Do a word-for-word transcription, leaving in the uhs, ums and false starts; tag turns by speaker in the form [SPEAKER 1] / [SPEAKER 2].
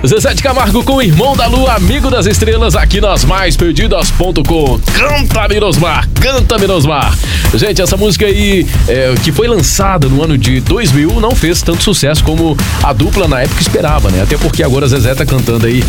[SPEAKER 1] Zezé de Camargo com o Irmão da Lua, amigo das estrelas, aqui nas mais perdidas ponto com. Canta Minosmar, canta Minosmar. Gente, essa música aí, é, que foi lançada no ano de dois mil, não fez tanto sucesso como a dupla na época esperava, né? Até porque agora a Zezé tá cantando aí